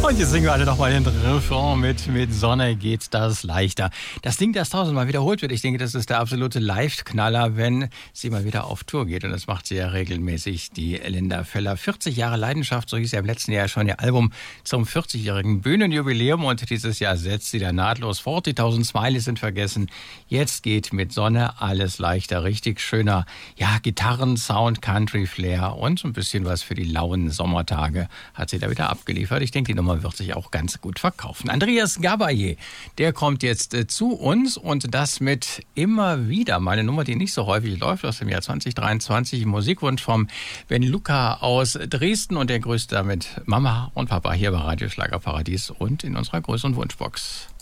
Und jetzt singen wir alle nochmal den Refrain mit Sonne geht das leichter. Das Ding, das tausendmal wiederholt wird, ich denke, das ist der absolute Live-Knaller, wenn sie mal wieder auf Tour geht. Und das macht sie ja regelmäßig, die Linda Feller. 40 Jahre Leidenschaft, so hieß ja im letzten Jahr schon ihr Album zum 40-jährigen Bühnenjubiläum. Und dieses Jahr setzt sie da nahtlos fort. Die 1000 Smileys sind vergessen. Jetzt geht mit Sonne alles leichter. Richtig schöner, ja, Gitarren-Sound, Country-Flair und so ein bisschen was für die lauen Sommertage hat sie da wieder abgeliefert. Ich denke, die Nummer wird sich auch ganz gut verkaufen. Andreas Gabayé, der kommt jetzt zu uns und das mit immer wieder. Meine Nummer, die nicht so häufig läuft, aus dem Jahr 2023. Musikwunsch vom Ben Luca aus Dresden und der grüßt damit Mama und Papa hier bei Radio Schlagerparadies und in unserer größeren Wunschbox.